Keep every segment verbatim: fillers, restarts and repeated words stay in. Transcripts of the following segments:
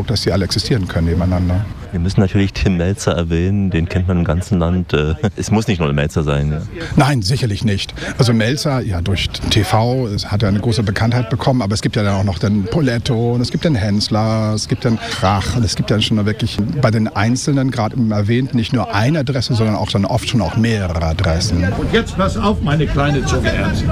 Hamburg, dass die alle existieren können nebeneinander. Wir müssen natürlich Tim Mälzer erwähnen, den kennt man im ganzen Land. Es muss nicht nur Mälzer sein. Ja. Nein, sicherlich nicht. Also Mälzer, ja, durch T V hat er eine große Bekanntheit bekommen, aber es gibt ja dann auch noch den Poletto und es gibt den Hensler, es gibt den Krach und es gibt dann schon wirklich bei den Einzelnen, gerade im erwähnt, nicht nur eine Adresse, sondern auch dann oft schon auch mehrere Adressen. Und jetzt pass auf, meine kleine Zuckerärztin.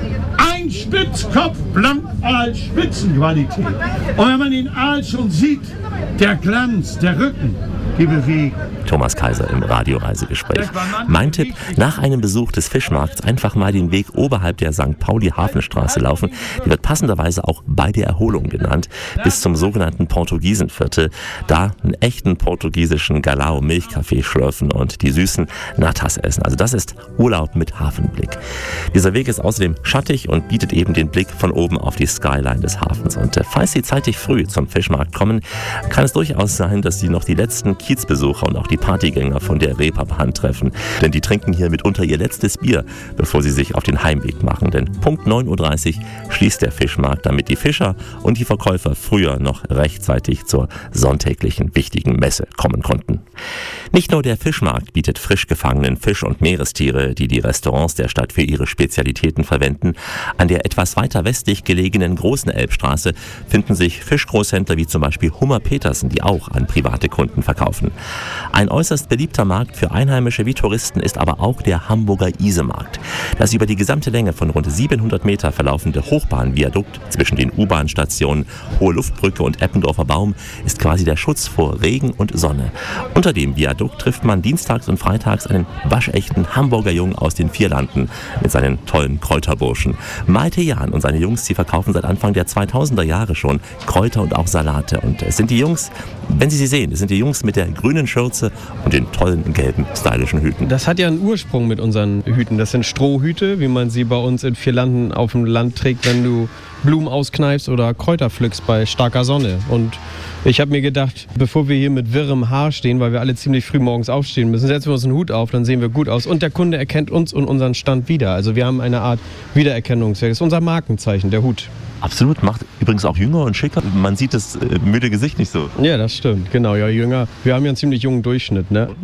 Ein Spitzkopf Blankaal Spitzenqualität. Und wenn man den Aal schon sieht, der Glanz, der Rücken, die Bewegung. Thomas Kaiser im Radioreisegespräch. Mein Tipp, nach einem Besuch des Fischmarkts einfach mal den Weg oberhalb der Sankt Pauli-Hafenstraße laufen. Die wird passenderweise auch bei der Erholung genannt, bis zum sogenannten Portugiesenviertel. Da einen echten portugiesischen Galao-Milchkaffee schlürfen und die süßen Natas essen. Also das ist Urlaub mit Hafenblick. Dieser Weg ist außerdem schattig und bietet eben den Blick von oben auf die Skyline des Hafens. Und falls Sie zeitig früh zum Fischmarkt kommen, kann es durchaus sein, dass Sie noch die letzten Kiezbesucher und auch die Partygänger von der Reeperbahn treffen. Denn die trinken hier mitunter ihr letztes Bier, bevor sie sich auf den Heimweg machen. Denn Punkt neun Uhr dreißig schließt der Fischmarkt, damit die Fischer und die Verkäufer früher noch rechtzeitig zur sonntäglichen wichtigen Messe kommen konnten. Nicht nur der Fischmarkt bietet frisch gefangenen Fisch und Meerestiere, die die Restaurants der Stadt für ihre Spezialitäten verwenden. An der etwas weiter westlich gelegenen Großen Elbstraße finden sich Fischgroßhändler wie zum Beispiel Hummer Petersen, die auch an private Kunden verkaufen. Ein äußerst beliebter Markt für Einheimische wie Touristen ist aber auch der Hamburger Isemarkt. Das über die gesamte Länge von rund siebenhundert Meter verlaufende Hochbahnviadukt zwischen den U-Bahn-Stationen Hohe Luftbrücke und Eppendorfer Baum ist quasi der Schutz vor Regen und Sonne. Unter dem Viadukt trifft man dienstags und freitags einen waschechten Hamburger Jungen aus den Vierlanden mit seinen tollen Kräuterburschen. Malte Jahn und seine Jungs, die verkaufen seit Anfang der zweitausender Jahre schon Kräuter und auch Salate. Und es sind die Jungs, wenn Sie sie sehen, es sind die Jungs mit der grünen Schürze und den tollen gelben stylischen Hüten. Das hat ja einen Ursprung mit unseren Hüten. Das sind Strohhüte, wie man sie bei uns in Vierlanden auf dem Land trägt, wenn du Blumen auskneifst oder Kräuter pflückst bei starker Sonne. Und ich habe mir gedacht, bevor wir hier mit wirrem Haar stehen, weil wir alle ziemlich früh morgens aufstehen müssen, setzen wir uns einen Hut auf, dann sehen wir gut aus. Und der Kunde erkennt uns und unseren Stand wieder. Also wir haben eine Art Wiedererkennungswert. Das ist unser Markenzeichen, der Hut. Absolut, macht übrigens auch jünger und schicker. Man sieht das äh, müde Gesicht nicht so. Ja, das stimmt, genau, ja, jünger. Wir haben ja einen ziemlich jungen Durchschnitt, ne?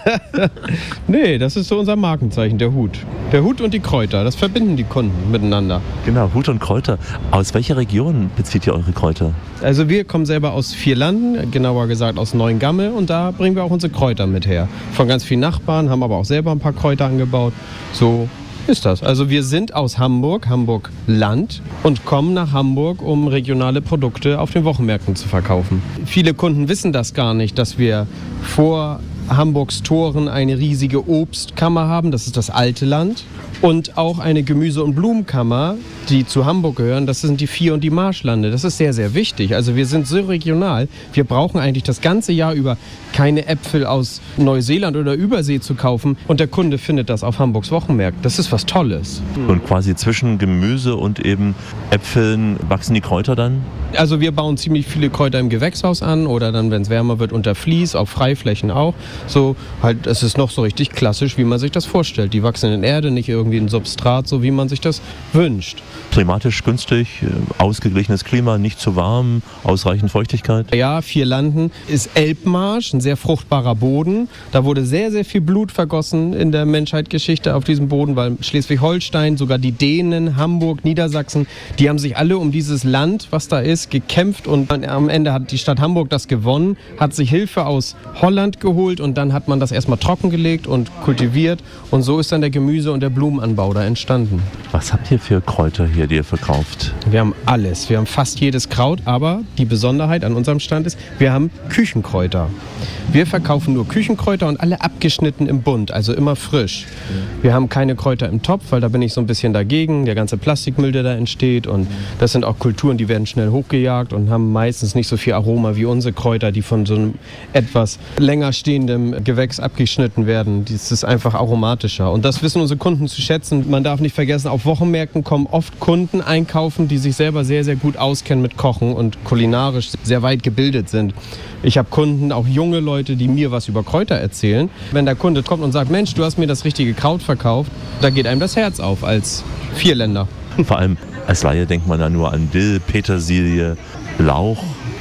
Nee, das ist so unser Markenzeichen, der Hut. Der Hut und die Kräuter, das verbinden die Kunden miteinander. Genau, Hut und Kräuter. Aus welcher Region bezieht ihr eure Kräuter? Also wir kommen selber aus Vierlanden, genauer gesagt aus Neuengamme, und da bringen wir auch unsere Kräuter mit her. Von ganz vielen Nachbarn, haben aber auch selber ein paar Kräuter angebaut. So ist das. Also wir sind aus Hamburg, Hamburg Land, und kommen nach Hamburg, um regionale Produkte auf den Wochenmärkten zu verkaufen. Viele Kunden wissen das gar nicht, dass wir vor Hamburgs Toren eine riesige Obstkammer haben, das ist das alte Land, und auch eine Gemüse- und Blumenkammer, die zu Hamburg gehören, das sind die Vier- und die Marschlande. Das ist sehr, sehr wichtig. Also wir sind so regional, wir brauchen eigentlich das ganze Jahr über keine Äpfel aus Neuseeland oder Übersee zu kaufen, und der Kunde findet das auf Hamburgs Wochenmärkten. Das ist was Tolles. Und quasi zwischen Gemüse und eben Äpfeln wachsen die Kräuter dann? Also wir bauen ziemlich viele Kräuter im Gewächshaus an oder dann, wenn es wärmer wird, unter Vlies, auf Freiflächen auch. So halt, es ist noch so richtig klassisch, wie man sich das vorstellt. Die wachsen in Erde, nicht irgendwie ein Substrat, so wie man sich das wünscht. Klimatisch günstig, ausgeglichenes Klima, nicht zu warm, ausreichend Feuchtigkeit? Ja, Vierlanden ist Elbmarsch, ein sehr fruchtbarer Boden. Da wurde sehr, sehr viel Blut vergossen in der Menschheitsgeschichte auf diesem Boden, weil Schleswig-Holstein, sogar die Dänen, Hamburg, Niedersachsen, die haben sich alle um dieses Land, was da ist, gekämpft, und am Ende hat die Stadt Hamburg das gewonnen, hat sich Hilfe aus Holland geholt, und dann hat man das erstmal trockengelegt und kultiviert, und so ist dann der Gemüse- und der Blumenanbau da entstanden. Was habt ihr für Kräuter hier, die ihr verkauft? Wir haben alles, wir haben fast jedes Kraut, aber die Besonderheit an unserem Stand ist, wir haben Küchenkräuter. Wir verkaufen nur Küchenkräuter und alle abgeschnitten im Bund, also immer frisch. Wir haben keine Kräuter im Topf, weil da bin ich so ein bisschen dagegen, der ganze Plastikmüll, der da entsteht, und das sind auch Kulturen, die werden schnell hochgejagt und haben meistens nicht so viel Aroma wie unsere Kräuter, die von so einem etwas länger stehenden Gewächs abgeschnitten werden. Das ist einfach aromatischer, und das wissen unsere Kunden zu schätzen. Man darf nicht vergessen, auf Wochenmärkten kommen oft Kunden einkaufen, die sich selber sehr, sehr gut auskennen mit Kochen und kulinarisch sehr weit gebildet sind. Ich habe Kunden, auch junge Leute, die mir was über Kräuter erzählen. Wenn der Kunde kommt und sagt, Mensch, du hast mir das richtige Kraut verkauft, da geht einem das Herz auf als Vierländer. Vor allem als Laie denkt man ja nur an Dill, Petersilie, Lauch.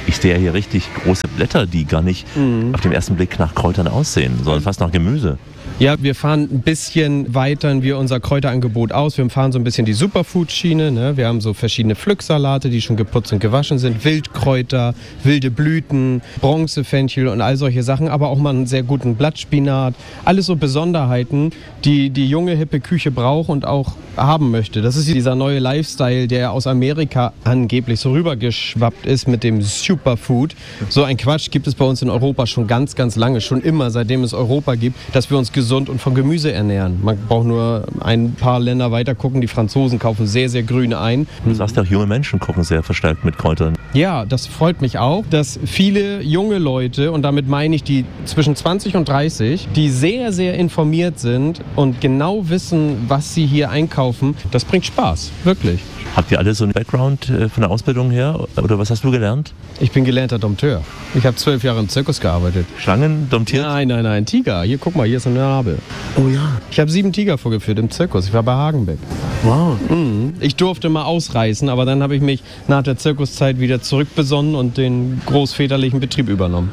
Ich sehe ja hier richtig große Blätter, die gar nicht mhm. auf den ersten Blick nach Kräutern aussehen, sondern fast nach Gemüse. Ja, wir fahren ein bisschen weitern wir unser Kräuterangebot aus. Wir fahren so ein bisschen die Superfood-Schiene. Ne? Wir haben so verschiedene Pflücksalate, die schon geputzt und gewaschen sind, Wildkräuter, wilde Blüten, Bronzefenchel und all solche Sachen, aber auch mal einen sehr guten Blattspinat. Alles so Besonderheiten, die die junge, hippe Küche braucht und auch haben möchte. Das ist dieser neue Lifestyle, der aus Amerika angeblich so rübergeschwappt ist mit dem Superfood. So ein Quatsch gibt es bei uns in Europa schon ganz, ganz lange, schon immer, seitdem es Europa gibt, dass wir uns gesund und von Gemüse ernähren. Man braucht nur ein paar Länder weiter gucken. Die Franzosen kaufen sehr, sehr grün ein. Du sagst ja auch, junge Menschen kochen sehr verstärkt mit Kräutern. Ja, das freut mich auch, dass viele junge Leute, und damit meine ich die zwischen zwanzig und dreißig, die sehr, sehr informiert sind und genau wissen, was sie hier einkaufen, das bringt Spaß, wirklich. Habt ihr alle so einen Background äh, von der Ausbildung her? Oder was hast du gelernt? Ich bin gelernter Dompteur. Ich habe zwölf Jahre im Zirkus gearbeitet. Schlangen domptiert? Nein, nein, nein, Tiger. Hier, guck mal, hier ist eine Narbe. Oh ja. Ich habe sieben Tiger vorgeführt im Zirkus. Ich war bei Hagenbeck. Wow. Mhm. Ich durfte mal ausreißen, aber dann habe ich mich nach der Zirkuszeit wieder zurückbesonnen und den großväterlichen Betrieb übernommen.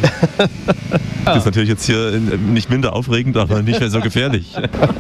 Das ist natürlich jetzt hier nicht minder aufregend, aber nicht mehr so gefährlich.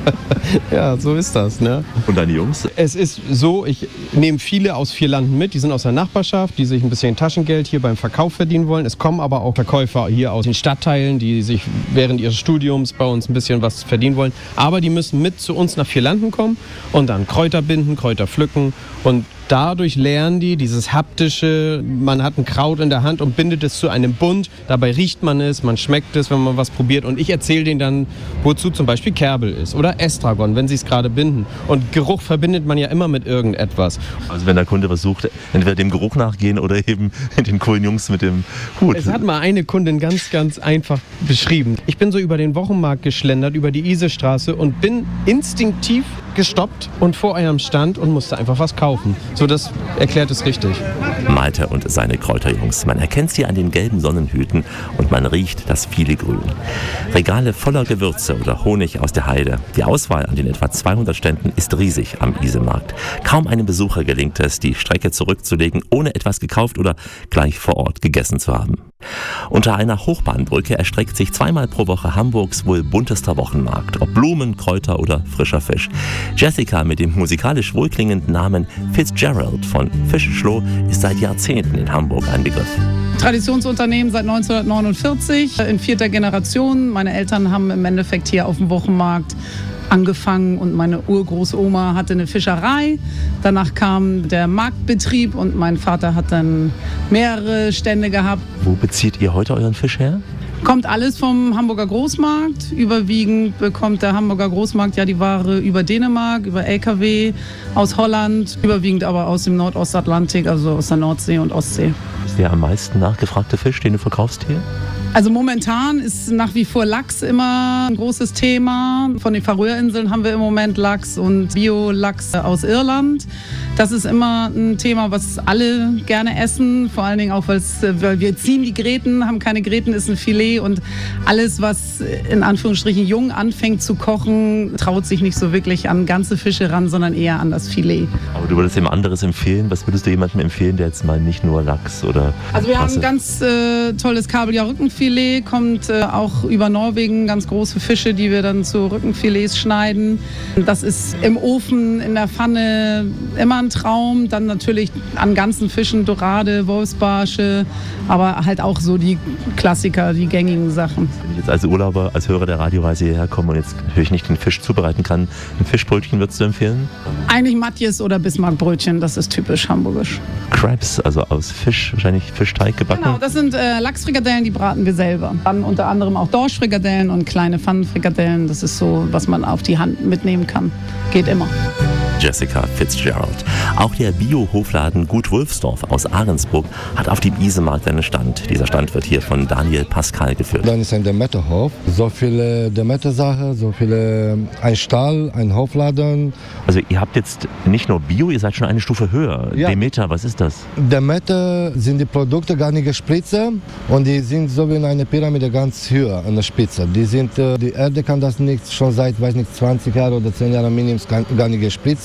Ja, so ist das, ne? Und deine Jungs? Es ist so, ich nehme viele aus Vierlanden mit, die sind aus der Nachbarschaft, die sich ein bisschen Taschengeld hier beim Verkauf verdienen wollen. Es kommen aber auch Verkäufer hier aus den Stadtteilen, die sich während ihres Studiums bei uns ein bisschen was verdienen wollen. Aber die müssen mit zu uns nach Vierlanden kommen und dann Kräuter binden, Kräuter pflücken und dadurch lernen die dieses haptische, man hat ein Kraut in der Hand und bindet es zu einem Bund, dabei riecht man es, man schmeckt es, wenn man was probiert und ich erzähle denen dann, wozu zum Beispiel Kerbel ist oder Estragon, wenn sie es gerade binden. Und Geruch verbindet man ja immer mit irgendetwas. Also wenn der Kunde was sucht, entweder dem Geruch nachgehen oder eben den coolen Jungs mit dem Hut. Es hat mal eine Kundin ganz, ganz einfach beschrieben. Ich bin so über den Wochenmarkt geschlendert, über die Isestraße und bin instinktiv gestoppt und vor eurem Stand und musste einfach was kaufen. So, das erklärt es richtig. Malte und seine Kräuterjungs. Man erkennt sie an den gelben Sonnenhüten und man riecht das viele Grün. Regale voller Gewürze oder Honig aus der Heide. Die Auswahl an den etwa zweihundert Ständen ist riesig am Isemarkt. Kaum einem Besucher gelingt es, die Strecke zurückzulegen, ohne etwas gekauft oder gleich vor Ort gegessen zu haben. Unter einer Hochbahnbrücke erstreckt sich zweimal pro Woche Hamburgs wohl buntester Wochenmarkt, ob Blumen, Kräuter oder frischer Fisch. Jessica mit dem musikalisch wohlklingenden Namen Fitzgerald von Fischschloh ist seit Jahrzehnten in Hamburg ein Begriff. Traditionsunternehmen seit neunzehnhundertneunundvierzig, in vierter Generation. Meine Eltern haben im Endeffekt hier auf dem Wochenmarkt angefangen und meine Urgroßoma hatte eine Fischerei. Danach kam der Marktbetrieb und mein Vater hat dann mehrere Stände gehabt. Wo bezieht ihr heute euren Fisch her? Kommt alles vom Hamburger Großmarkt. Überwiegend bekommt der Hamburger Großmarkt ja die Ware über Dänemark, über L K W, aus Holland, überwiegend aber aus dem Nordostatlantik, also aus der Nordsee und Ostsee. Ist der am meisten nachgefragte Fisch, den du verkaufst hier? Also momentan ist nach wie vor Lachs immer ein großes Thema. Von den Färöerinseln haben wir im Moment Lachs und Bio-Lachs aus Irland. Das ist immer ein Thema, was alle gerne essen. Vor allen Dingen auch, weil wir ziehen die Gräten, haben keine Gräten, ist ein Filet. Und alles, was in Anführungsstrichen jung anfängt zu kochen, traut sich nicht so wirklich an ganze Fische ran, sondern eher an das Filet. Aber du würdest jemand anderes empfehlen? Was würdest du jemandem empfehlen, der jetzt mal nicht nur Lachs oder Also wir Hasse? haben ein ganz äh, tolles Kabeljau-Rückenfilet, kommt äh, auch über Norwegen, ganz große Fische, die wir dann zu Rückenfilets schneiden. Das ist im Ofen, in der Pfanne immer ein Traum. Dann natürlich an ganzen Fischen, Dorade, Wolfsbarsche, aber halt auch so die Klassiker, die gängigen Sachen. Wenn ich jetzt als Urlauber, als Hörer der Radioreise hierher komme und jetzt natürlich nicht den Fisch zubereiten kann, ein Fischbrötchen würdest du empfehlen? Eigentlich Matjes oder Bismarckbrötchen, das ist typisch hamburgisch. Crabs, also aus Fisch, wahrscheinlich Fischteig gebacken? Genau, das sind äh, Lachsfrikadellen, die braten wir selber. Dann unter anderem auch Dorschfrikadellen und kleine Pfannenfrikadellen. Das ist so, was man auf die Hand mitnehmen kann. Geht immer. Jessica Fitzgerald. Auch der Bio-Hofladen Gut Wulfsdorf aus Ahrensburg hat auf dem Isemarkt einen Stand. Dieser Stand wird hier von Daniel Pascal geführt. Dann ist ein Demeterhof. So viele Demeter-Sachen, so viele, ein Stall, ein Hofladen. Also ihr habt jetzt nicht nur Bio, ihr seid schon eine Stufe höher. Ja. Demeter, was ist das? Demeter sind die Produkte gar nicht gespritzt und die sind so wie in einer Pyramide ganz höher an der Spitze. Die, sind, die Erde kann das nicht schon seit, weiß nicht, zwanzig Jahren oder zehn Jahren Minimum gar nicht gespritzt.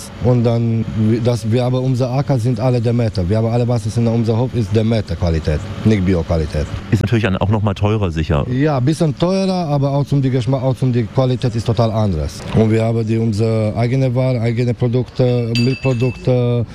Basis und dann, das, wir haben unser Acker sind alle Demeter. Wir haben alle Basis in unserem Hof ist Demeter-Qualität, nicht Bio-Qualität. Ist natürlich auch noch mal teurer sicher. Ja, ein bisschen teurer, aber auch zum die Geschmack, auch zum die Qualität ist total anderes. Und wir haben die unsere eigene Ware, eigene Produkte, Milchprodukte,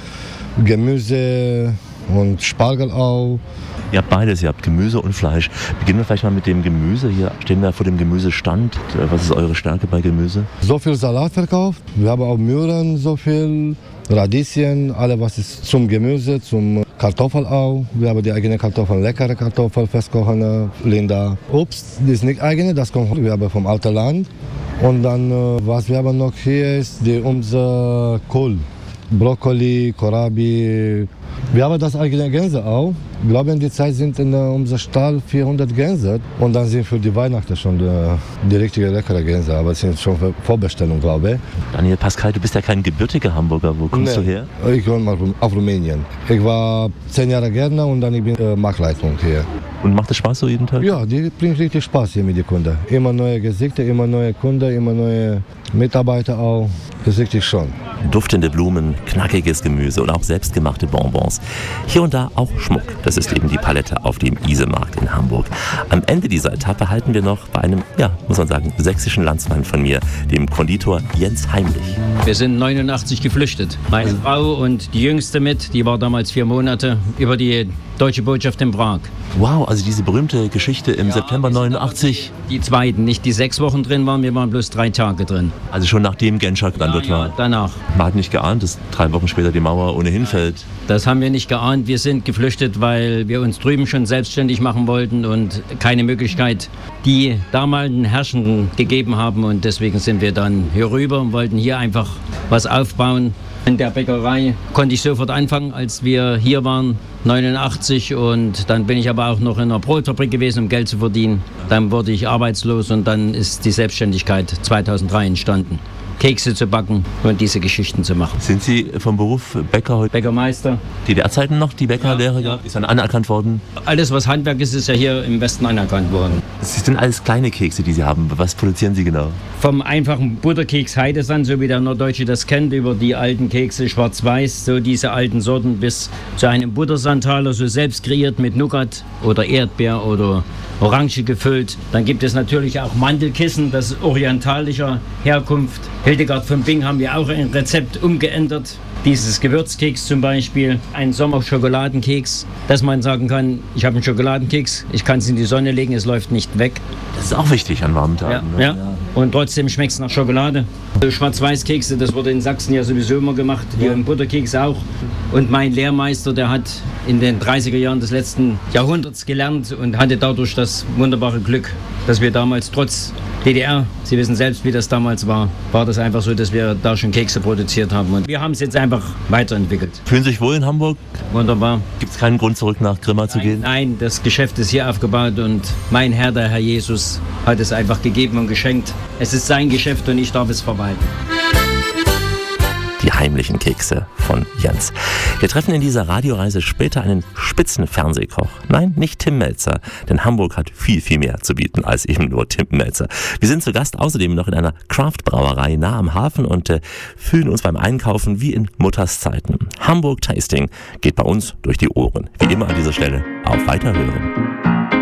Gemüse und Spargel auch. Ihr habt beides, ihr habt Gemüse und Fleisch. Beginnen wir vielleicht mal mit dem Gemüse. Hier stehen wir vor dem Gemüsestand. Was ist eure Stärke bei Gemüse? So viel Salat verkauft. Wir haben auch Möhren, so viel Radieschen, alles was ist zum Gemüse, zum Kartoffel auch. Wir haben die eigene Kartoffeln, leckere Kartoffeln, festkochende, Linda. Obst, das ist nicht eigene, das kommt wir haben vom alten Land. Und dann, was wir haben noch hier ist, die unser Kohl. Brokkoli, Kohlrabi. Wir haben das eigene Gänse auch. Ich glaube, in der Zeit sind in unserem Stall vierhundert Gänse. Und dann sind für die Weihnachten schon die, die richtige leckere Gänse. Aber es sind schon für Vorbestellung, glaube ich. Daniel Pascal, du bist ja kein gebürtiger Hamburger. Wo kommst nee, du her? Ich komme aus Rumänien. Ich war zehn Jahre Gärtner und dann ich bin äh, Marktleitung hier. Und macht es Spaß so jeden Tag? Ja, die bringt richtig Spaß hier mit den Kunden. Immer neue Gesichter, immer neue Kunden, immer neue Mitarbeiter auch. Das ist richtig schon. Duftende Blumen, knackiges Gemüse und auch selbstgemachte Bonbons. Hier und da auch Schmuck. Das ist eben die Palette auf dem Isemarkt in Hamburg. Am Ende dieser Etappe halten wir noch bei einem, ja, muss man sagen, sächsischen Landsmann von mir, dem Konditor Jens Heimlich. Wir sind neunundachtzig geflüchtet. Meine Frau und die Jüngste mit, die war damals vier Monate über die Deutsche Botschaft in Prag. Wow, also diese berühmte Geschichte im ja, September neunundachtzig. Die zweiten, nicht die sechs Wochen drin waren, wir waren bloß drei Tage drin. Also schon nachdem Genscher dann ja, dort war? Ja, danach. Man hat nicht geahnt, dass drei Wochen später die Mauer ohnehin fällt. Das haben wir nicht geahnt. Wir sind geflüchtet, weil wir uns drüben schon selbstständig machen wollten und keine Möglichkeit die damaligen Herrschenden gegeben haben. Und deswegen sind wir dann hier rüber und wollten hier einfach was aufbauen. In der Bäckerei konnte ich sofort anfangen, als wir hier waren, neunundachtzig. Und dann bin ich aber auch noch in einer Brotfabrik gewesen, um Geld zu verdienen. Dann wurde ich arbeitslos und dann ist die Selbstständigkeit zweitausenddrei entstanden. Kekse zu backen und diese Geschichten zu machen. Sind Sie vom Beruf Bäcker heute? Bäckermeister. D D R-Zeiten noch, die Bäckerlehre? Ja, ja. Ist dann anerkannt worden? Alles, was Handwerk ist, ist ja hier im Westen anerkannt worden. Das sind alles kleine Kekse, die Sie haben. Was produzieren Sie genau? Vom einfachen Butterkeks Heidesand, so wie der Norddeutsche das kennt, über die alten Kekse schwarz-weiß, so diese alten Sorten, bis zu einem Buttersandtaler, so selbst kreiert mit Nougat oder Erdbeer oder Orange gefüllt. Dann gibt es natürlich auch Mandelkissen, das ist orientalischer Herkunft. Hildegard von Bing haben wir auch ein Rezept umgeändert. Dieses Gewürzkeks zum Beispiel, ein Sommerschokoladenkeks, dass man sagen kann, ich habe einen Schokoladenkeks, ich kann es in die Sonne legen, es läuft nicht weg. Das ist auch wichtig an warmen Tagen. Ja, ne? ja. Und trotzdem schmeckt es nach Schokolade. Schwarz-Weiß-Kekse, das wurde in Sachsen ja sowieso immer gemacht, hier im Butterkeks auch. Und mein Lehrmeister, der hat in den dreißiger Jahren des letzten Jahrhunderts gelernt und hatte dadurch das wunderbare Glück, dass wir damals trotz D D R, Sie wissen selbst, wie das damals war, war das einfach so, dass wir da schon Kekse produziert haben. Und wir haben es jetzt einfach weiterentwickelt. Fühlen Sie sich wohl in Hamburg? Wunderbar. Gibt es keinen Grund, zurück nach Grimma zu gehen? Nein, das Geschäft ist hier aufgebaut und mein Herr, der Herr Jesus, hat es einfach gegeben und geschenkt. Es ist sein Geschäft und ich darf es verwalten. Die heimlichen Kekse von Jens. Wir treffen in dieser Radioreise später einen Spitzenfernsehkoch. Nein, nicht Tim Mälzer, denn Hamburg hat viel, viel mehr zu bieten als eben nur Tim Mälzer. Wir sind zu Gast außerdem noch in einer Craft-Brauerei nah am Hafen und äh, fühlen uns beim Einkaufen wie in Mutters Zeiten. Hamburg Tasting geht bei uns durch die Ohren. Wie immer an dieser Stelle auf Weiterhören.